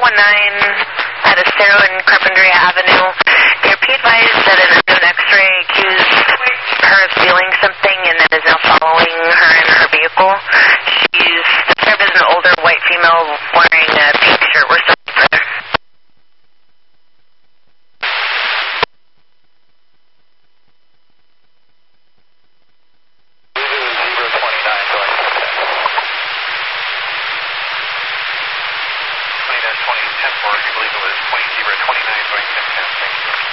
at Estero and Carpinteria Avenue. Your P advised that an unknown X-ray accused her of stealing something and that is now following her in her vehicle. She's described as an older white female wearing a pink shirt. We're still there. I believe it was 20-029 going 10-10.